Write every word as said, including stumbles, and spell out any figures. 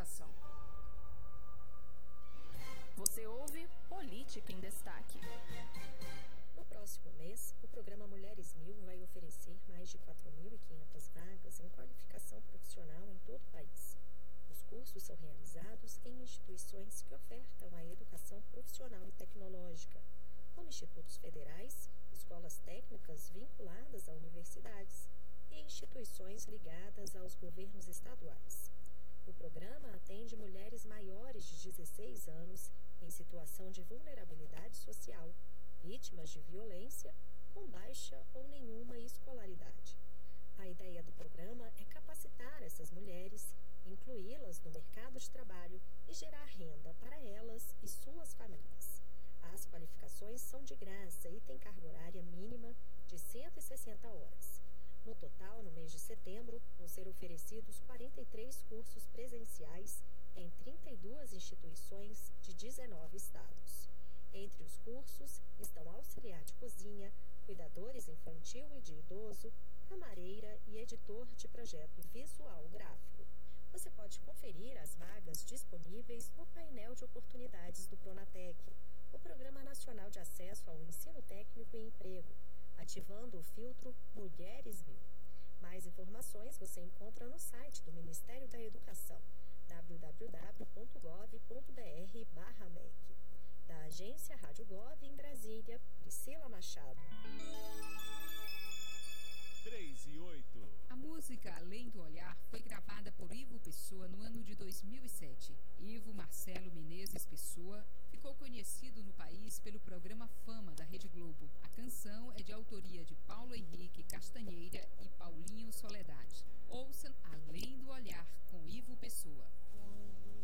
educação. Você ouve Política em Destaque. No próximo mês, o programa Mulheres Mil vai oferecer mais de quatro mil e quinhentas vagas em qualificação profissional em todo o país. Os cursos são realizados em instituições que ofertam a educação profissional e tecnológica, como institutos federais, escolas técnicas vinculadas a universidades e instituições ligadas aos governos estaduais. O programa atende mulheres maiores de dezesseis anos em situação de vulnerabilidade social, vítimas de violência, com baixa ou nenhuma escolaridade. A ideia do programa é capacitar essas mulheres, incluí-las no mercado de trabalho e gerar renda para elas e suas famílias. As qualificações são de graça e têm carga horária mínima de cento e sessenta horas. No total, no mês de setembro, vão ser oferecidos quarenta e três cursos presenciais em trinta e duas instituições de dezenove estados. Entre os cursos estão auxiliar de cozinha, cuidadores infantil e de idoso, camareira e editor de projeto visual gráfico. Você pode conferir as vagas disponíveis no painel de oportunidades do Pronatec, o Programa Nacional de Acesso ao Ensino Técnico e Emprego, ativando o filtro Mulheres Mil. Mais informações você encontra no site do Ministério da Educação, w w w ponto gov ponto b r barra M E C. Da agência Rádio Gov em Brasília, Priscila Machado. três e oito.